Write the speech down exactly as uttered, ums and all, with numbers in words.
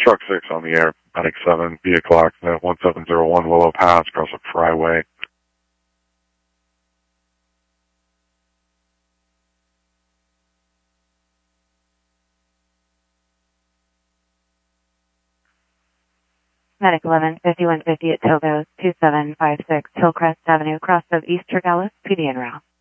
Truck six on the air, Medic seven, B o'clock, net one seven zero one, Willow Pass, Grossup Fryway. Medic eleven, fifty-one fifty at Togo's, two seven five six Hillcrest Avenue, cross of East Turgallis, P D en route.